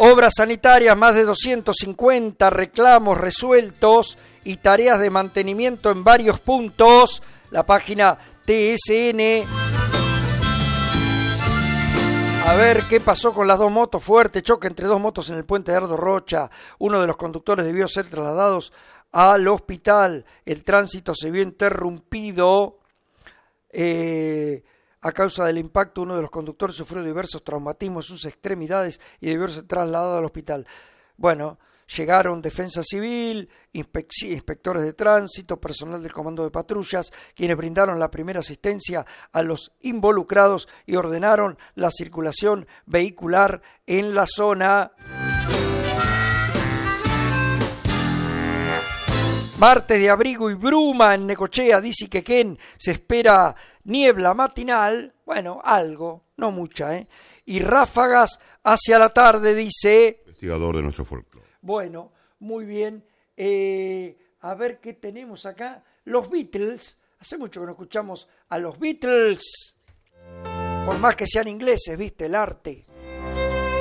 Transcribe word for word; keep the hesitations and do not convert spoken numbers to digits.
Obras sanitarias, más de doscientos cincuenta reclamos resueltos y tareas de mantenimiento en varios puntos. La página T S N. A ver qué pasó con las dos motos. Fuerte choque entre dos motos en el puente de Ardo Rocha. Uno de los conductores debió ser trasladados al hospital. El tránsito se vio interrumpido. Eh, a causa del impacto, uno de los conductores sufrió diversos traumatismos en sus extremidades y debió ser trasladado al hospital. Bueno, llegaron Defensa Civil, inspec- inspectores de tránsito, personal del Comando de Patrullas, quienes brindaron la primera asistencia a los involucrados y ordenaron la circulación vehicular en la zona. Martes de abrigo y bruma en Necochea, dice Quequén, se espera niebla matinal, bueno, algo, no mucha, ¿eh? Y ráfagas hacia la tarde, dice... Investigador de nuestro folclore. Bueno, muy bien. Eh, a ver qué tenemos acá. Los Beatles. Hace mucho que no escuchamos a los Beatles. Por más que sean ingleses, viste, el arte.